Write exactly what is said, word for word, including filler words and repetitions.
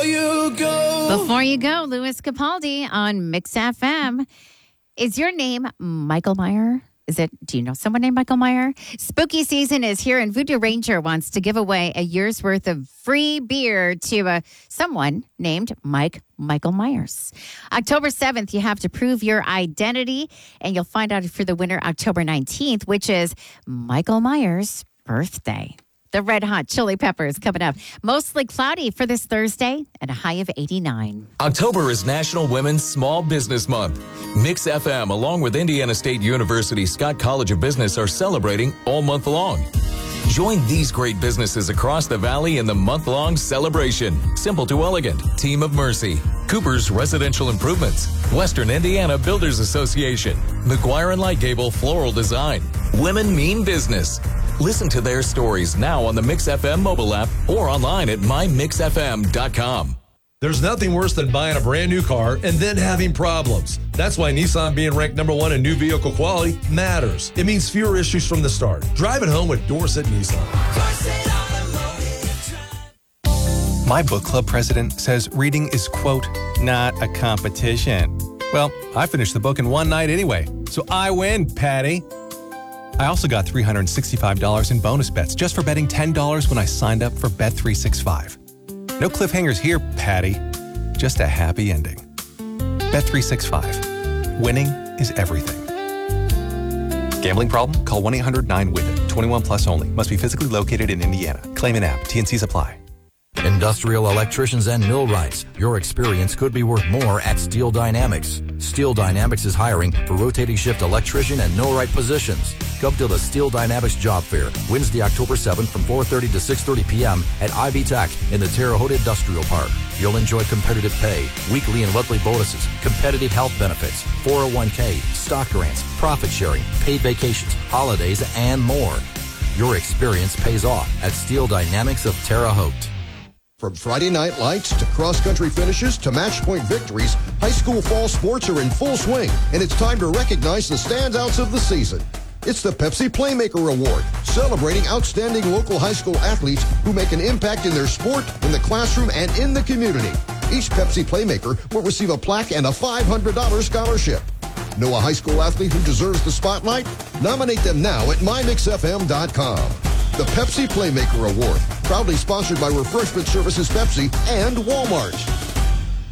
you go. Before you go, Louis Capaldi on Mix F M. Is your name Michael Meyer? Is it? Do you know someone named Michael Meyer? Spooky season is here, and Voodoo Ranger wants to give away a year's worth of free beer to uh, someone named Mike Michael Myers. October seventh, you have to prove your identity, and you'll find out for the winner October nineteenth, which is Michael Myers' birthday. The Red Hot Chili Peppers coming up. Mostly cloudy for this Thursday and a high of eighty-nine. October is National Women's Small Business Month. Mix F M, along with Indiana State University Scott College of Business, are celebrating all month long. Join these great businesses across the valley in the month-long celebration. Simple to Elegant, Team of Mercy, Cooper's Residential Improvements, Western Indiana Builders Association, McGuire and Lightgable Floral Design. Women mean business. Listen to their stories now on the Mix F M mobile app or online at my mix f m dot com. There's nothing worse than buying a brand new car and then having problems. That's why Nissan being ranked number one in new vehicle quality matters. It means fewer issues from the start. Drive it home with Dorset Nissan. My book club president says reading is, quote, not a competition. Well, I finished the book in one night anyway, so I win, Patty. I also got three hundred sixty-five dollars in bonus bets just for betting ten dollars when I signed up for Bet three sixty-five. No cliffhangers here, Patty. Just a happy ending. Bet three sixty-five. Winning is everything. Gambling problem? Call one eight hundred nine with it. twenty-one plus only. Must be physically located in Indiana. Claim and app. T N Cs apply. Industrial electricians and millwrights. Your experience could be worth more at Steel Dynamics. Steel Dynamics is hiring for rotating shift electrician and millwright positions. Come to the Steel Dynamics Job Fair, Wednesday, October seventh from four thirty to six thirty p.m. at Ivy Tech in the Terre Haute Industrial Park. You'll enjoy competitive pay, weekly and monthly bonuses, competitive health benefits, four oh one k, stock grants, profit sharing, paid vacations, holidays, and more. Your experience pays off at Steel Dynamics of Terre Haute. From Friday night lights to cross-country finishes to match-point victories, high school fall sports are in full swing, and it's time to recognize the standouts of the season. It's the Pepsi Playmaker Award, celebrating outstanding local high school athletes who make an impact in their sport, in the classroom, and in the community. Each Pepsi Playmaker will receive a plaque and a five hundred dollars scholarship. Know a high school athlete who deserves the spotlight? Nominate them now at my mix f m dot com. The Pepsi Playmaker Award, proudly sponsored by Refreshment Services Pepsi and Walmart.